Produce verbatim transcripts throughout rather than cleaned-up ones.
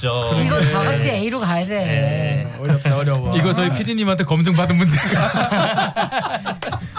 어렵죠. 이거 다 같이 A로 가야 돼. 네. 어렵다 어려워. 이거 저희 피디님한테 검증 받은 문제가.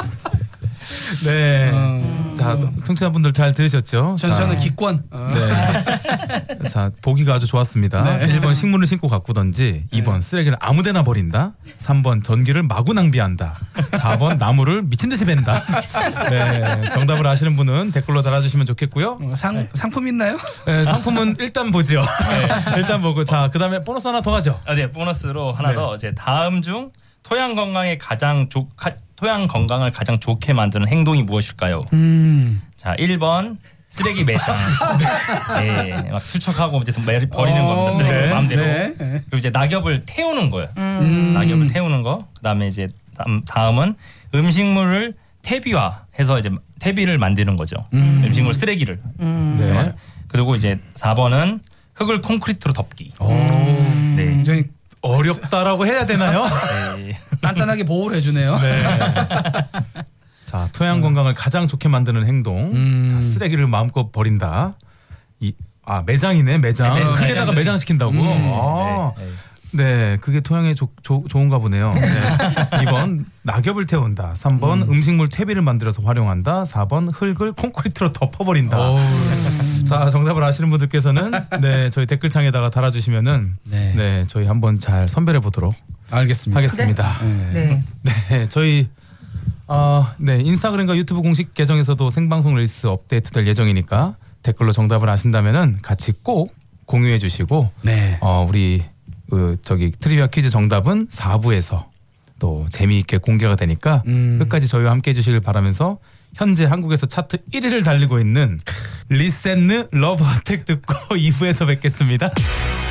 네. 음. 자, 청취자분들 잘 들으셨죠? 전, 저는 기권. 네. 자, 보기가 아주 좋았습니다. 네. 일 번 식물을 심고 가꾸던지, 이 번 쓰레기를 아무데나 버린다, 삼 번 전기를 마구 낭비한다, 사 번 나무를 미친 듯이 벤다. 네. 정답을 아시는 분은 댓글로 달아주시면 좋겠고요. 어, 상, 상품 있나요? 네, 상품은 일단 보죠. 네. 일단 보고. 자, 그 다음에 보너스 하나 더 가죠. 아, 네, 보너스로 하나 네. 더. 이제 다음 중 토양 건강에 가장 좋, 토양 건강을 가장 좋게 만드는 행동이 무엇일까요? 음. 자, 일 번 쓰레기 매장. 네, 막 투척하고 이제 버리는 어, 겁니다. 쓰레기 네. 마음대로. 네. 그리고 이제 낙엽을 태우는 거예요. 음. 낙엽을 태우는 거. 그다음에 이제 다음, 다음은 음식물을 퇴비화해서 이제 퇴비를 만드는 거죠. 음. 음식물 쓰레기를. 음. 네. 그리고 이제 사 번은 흙을 콘크리트로 덮기. 음. 네. 굉장히 어렵다라고 해야 되나요? 네. 단단하게 보호를 해주네요. 네. 자, 토양 건강을 가장 좋게 만드는 행동. 음. 자, 쓰레기를 마음껏 버린다. 이, 아, 매장이네, 매장. 네, 매장. 흙에다가 매장. 매장 시킨다고. 음. 아, 네. 네, 그게 토양에 조, 조, 좋은가 보네요. 네. 이 번 낙엽을 태운다. 삼 번 음. 음식물 퇴비를 만들어서 활용한다. 사 번 흙을 콘크리트로 덮어버린다. 자, 정답을 아시는 분들께서는 네, 저희 댓글창에다가 달아주시면은 네. 네, 저희 한번 잘 선별해 보도록 알겠습니다. 하겠습니다. 네. 네. 네, 저희 어, 네, 인스타그램과 유튜브 공식 계정에서도 생방송 릴스 업데이트될 예정이니까 댓글로 정답을 아신다면은 같이 꼭 공유해 주시고 네. 어, 우리 그 저기 트리비아 퀴즈 정답은 사 부에서 또 재미있게 공개가 되니까 음. 끝까지 저희와 함께 해주시길 바라면서 현재 한국에서 차트 일 위를 달리고 있는 리센느 러브 어택 듣고 이 부에서 뵙겠습니다.